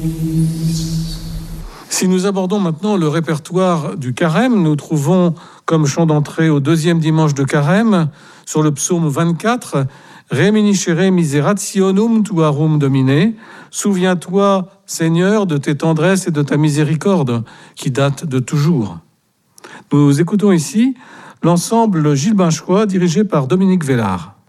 Si nous abordons maintenant le répertoire du carême, nous trouvons comme chant d'entrée au deuxième dimanche de carême, sur le psaume 24, « Reminiscere miserationum tuarum Domine » « Souviens-toi, Seigneur, de tes tendresses et de ta miséricorde » qui date de toujours. Nous écoutons ici l'ensemble Gilles Binchois dirigé par Dominique Vélard.